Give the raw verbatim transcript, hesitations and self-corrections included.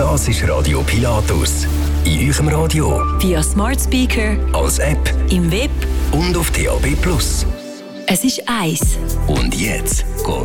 Das ist Radio Pilatus. In eurem Radio, via Smart Speaker, als App, im Web und auf D A B Plus. Es ist eins. Und jetzt geht